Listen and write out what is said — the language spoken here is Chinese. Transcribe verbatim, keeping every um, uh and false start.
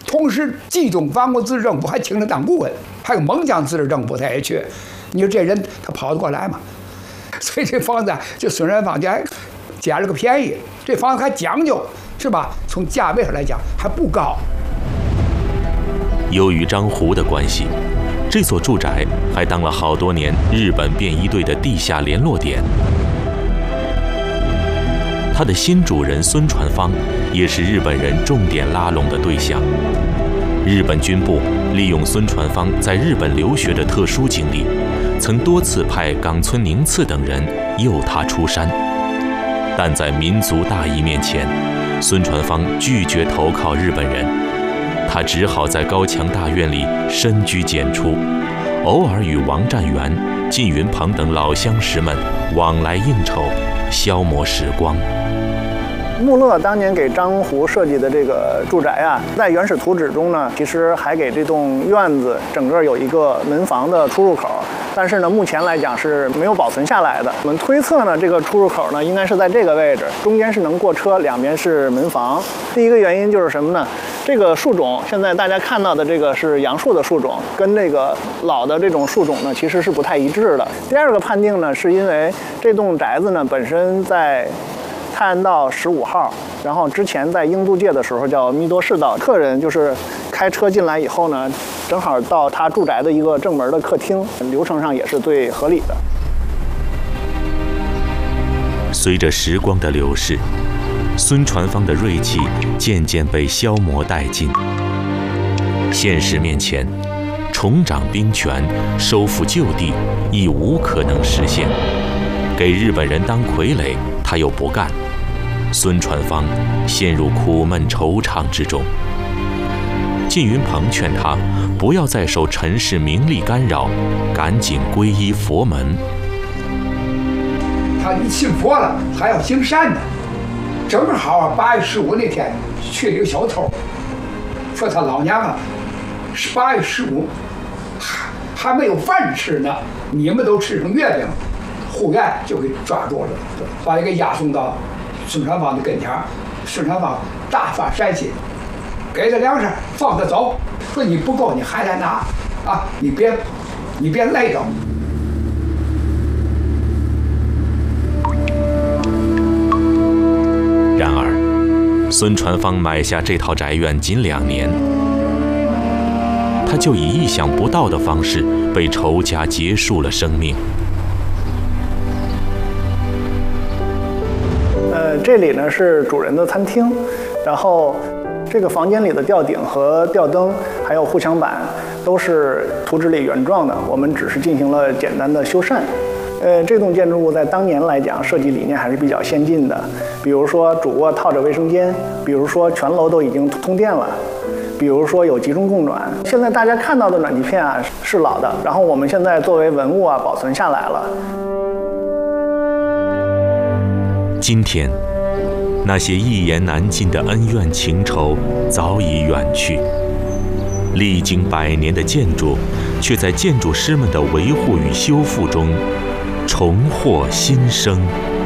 同时冀中反共自治政府还请他当顾问，还有蒙江自治政府他也去。你说这人他跑得过来吗？所以这房子就孙传芳家捡了个便宜，这房子还讲究，是吧？从价位上来讲还不高。 由于张胡的关系，这所住宅还当了好多年日本便衣队的地下联络点。他的新主人孙传芳也是日本人重点拉拢的对象。日本军部利用孙传芳在日本留学的特殊经历，曾多次派冈村宁次等人诱他出山，但在民族大义面前，孙传芳拒绝投靠日本人，他只好在高墙大院里深居简出，偶尔与王占元、靳云鹏等老相识们往来应酬，消磨时光。 穆勒当年给张胡设计的这个住宅啊，在原始图纸中呢，其实还给这栋院子整个有一个门房的出入口，但是呢，目前来讲是没有保存下来的。我们推测呢，这个出入口呢，应该是在这个位置，中间是能过车，两边是门房。第一个原因就是什么呢？这个树种，现在大家看到的这个是杨树的树种，跟这个老的这种树种呢，其实是不太一致的。第二个判定呢，是因为这栋宅子呢本身在泰安道十五号，然后之前在英租界的时候叫弥多士道，客人就是开车进来以后呢，正好到他住宅的一个正门的客厅，流程上也是最合理的。 随着时光的流逝，孙传芳的锐气渐渐被消磨殆尽。现实面前，重掌兵权、收复旧地已无可能实现。给日本人当傀儡，他又不干。孙传芳陷入苦闷惆怅之中。靳云鹏劝他不要再受尘世名利干扰，赶紧皈依佛门。 他一信佛了，还要行善呢。正好啊，八月十五那天去了一个小偷，说他老娘啊，是八月十五还还没有饭吃呢，你们都吃成月饼，护院就给抓住了，把他给押送到孙传芳的跟前。孙传芳大发善心，给他粮食，放他走，说你不够你还来拿啊，你别你别累着。 然而，孙传芳买下这套宅院仅两年，他就以意想不到的方式被仇家结束了生命。 呃，这里呢是主人的餐厅，然后这个房间里的吊顶和吊灯还有护墙板都是图纸里原状的，我们只是进行了简单的修缮。呃，这栋建筑物在当年来讲，设计理念还是比较先进的。比如说主卧套着卫生间，比如说全楼都已经通电了，比如说有集中供暖。现在大家看到的暖气片啊是老的，然后我们现在作为文物啊保存下来了。 今天，那些一言难尽的恩怨情仇早已远去，历经百年的建筑，却在建筑师们的维护与修复中重获新生。